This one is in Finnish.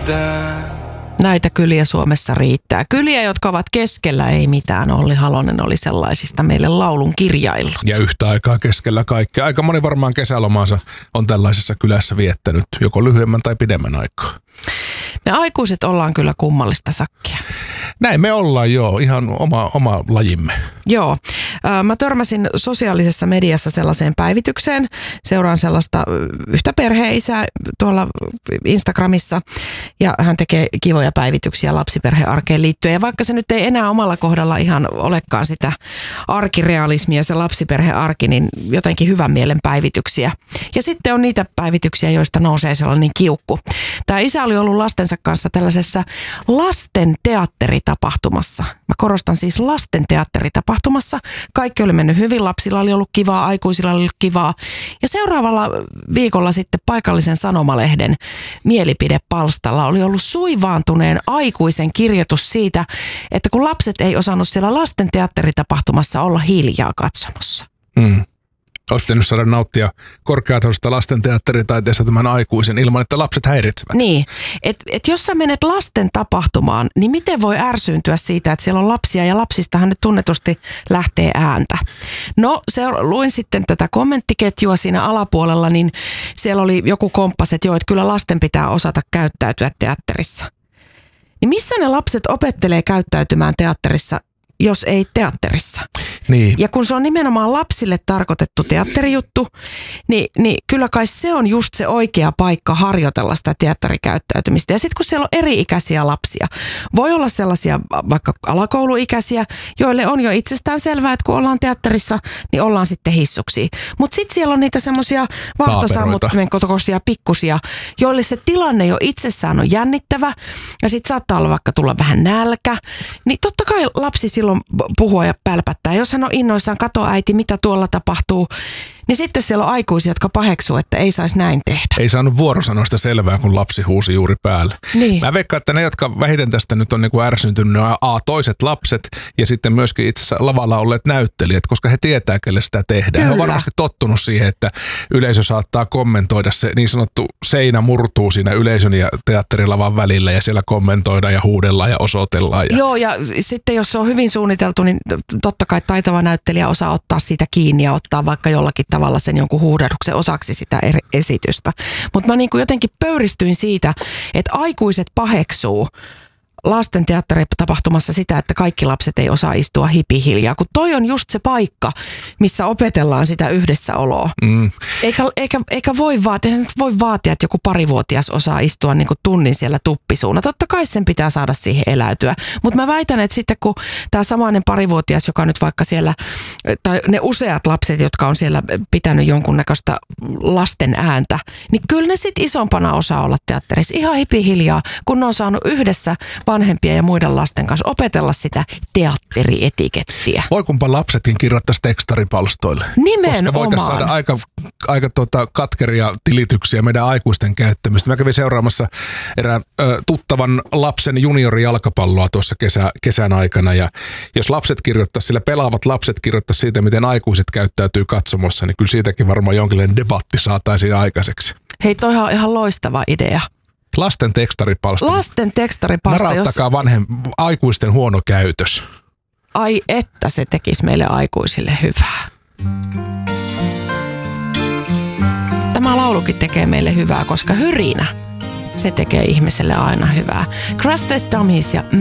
riittää. Näitä kyliä Suomessa riittää. Kyliä, jotka ovat keskellä, ei mitään. Olli Halonen oli sellaisista meille laulun kirjaillut. Ja yhtä aikaa keskellä kaikkea. Aika moni varmaan kesälomaansa on tällaisessa kylässä viettänyt joko lyhyemmän tai pidemmän aikaa. Me aikuiset ollaan kyllä kummallista sakkia. Näin me ollaan joo, ihan oma lajimme. Joo. Mä törmäsin sosiaalisessa mediassa sellaiseen päivitykseen. Seuraan sellaista yhtä perheisää tuolla Instagramissa ja hän tekee kivoja päivityksiä lapsiperhearkeen liittyen. Ja vaikka se nyt ei enää omalla kohdalla ihan olekaan sitä arkirealismia, se lapsiperhearki, niin jotenkin hyvän mielen päivityksiä. Ja sitten on niitä päivityksiä, joista nousee sellainen kiukku. Tämä isä oli ollut lastensa kanssa tällaisessa lasten teatteritapahtumassa. Mä korostan siis lasten teatteritapahtumassa. Kaikki oli mennyt hyvin, lapsilla oli ollut kivaa, aikuisilla oli ollut kivaa. Ja seuraavalla viikolla sitten paikallisen sanomalehden mielipidepalstalla oli ollut suivaantuneen aikuisen kirjoitus siitä, että kun lapset ei osannut siellä lasten teatteritapahtumassa olla hiljaa katsomossa. Olisi pitänyt saada nauttia korkeatasoisesta lastenteatteritaiteesta tämän aikuisen ilman, että lapset häiritsevät. Niin, että jos sä menet lasten tapahtumaan, niin miten voi ärsyyntyä siitä, että siellä on lapsia ja lapsistahan nyt tunnetusti lähtee ääntä. No, luin sitten tätä kommenttiketjua siinä alapuolella, niin siellä oli joku komppas, että joo, että kyllä lasten pitää osata käyttäytyä teatterissa. Niin missä ne lapset opettelee käyttäytymään teatterissa, jos ei teatterissa? Niin. Ja kun se on nimenomaan lapsille tarkoitettu teatterijuttu, niin kyllä kai se on just se oikea paikka harjoitella sitä teatterikäyttäytymistä. Ja sitten kun siellä on eri-ikäisiä lapsia, voi olla sellaisia vaikka alakouluikäisiä, joille on jo itsestään selvää, että kun ollaan teatterissa, niin ollaan sitten hissuksia. Mutta sitten siellä on niitä semmoisia vaahtosammuttimen kokoisia pikkusia, joille se tilanne jo itsessään on jännittävä. Ja sitten saattaa olla vaikka tulla vähän nälkä. Niin totta kai lapsi silloin puhua ja pälpättää. Jos hän on innoissaan, kato äiti, mitä tuolla tapahtuu, niin sitten siellä on aikuisia, jotka paheksuu, että ei saisi näin tehdä. Ei saanut vuorosanoista selvää, kun lapsi huusi juuri päälle. Niin. Mä veikkaan, että ne, jotka vähiten tästä nyt on niin kuin ärsyntynyt, ne on toiset lapset ja sitten myöskin itse asiassa lavalla olleet näyttelijät, koska he tietää, kelle sitä tehdään. Kyllä. He on varmasti tottunut siihen, että yleisö saattaa kommentoida, se niin sanottu seinä murtuu siinä yleisön ja teatterilavan välillä ja siellä kommentoidaan ja huudellaan ja osoitellaan. Joo, ja sitten jos se on hyvin suunniteltu, niin totta kai taitava näyttelijä osaa ottaa siitä kiinni ja ottaa vaikka jollakin tavalla sen jonkun huudahduksen osaksi sitä esitystä. Mutta mä niin kuin jotenkin pöyristyin siitä, että aikuiset paheksuu lasten teatteritapahtumassa sitä, että kaikki lapset ei osaa istua hipihiljaa, kun toi on just se paikka, missä opetellaan sitä yhdessäoloa. Eikä voi vaatia, että joku parivuotias osaa istua niin kuin tunnin siellä tuppisuuna. Totta kai sen pitää saada siihen eläytyä. Mutta mä väitän, että sitten kun tämä samainen parivuotias, joka nyt vaikka siellä, tai ne useat lapset, jotka on siellä pitänyt jonkunnäköistä lasten ääntä, niin kyllä ne sitten isompana osaa olla teatterissa ihan hipihiljaa, kun ne on saanut yhdessä vanhempia ja muiden lasten kanssa opetella sitä teatterietikettiä. Voi kumpa lapsetkin kirjoittaisi tekstaripalstoille. Nimenomaan. Koska voitaisiin saada aika katkeria tilityksiä meidän aikuisten käyttämistä. Mä kävin seuraamassa erään tuttavan lapsen juniorijalkapalloa tuossa kesän aikana. Ja jos lapset kirjoittaisi, sillä pelaavat lapset kirjoittaisi siitä, miten aikuiset käyttäytyy katsomossa, niin kyllä siitäkin varmaan jonkinlainen debatti saataisiin aikaiseksi. Hei, toi on ihan loistava idea. Lasten tekstaripalsta. Narauttakaa aikuisten huono käytös. Ai että se tekisi meille aikuisille hyvää. Tämä laulukin tekee meille hyvää, koska hyrinä se tekee ihmiselle aina hyvää. Crash Test Dummies ja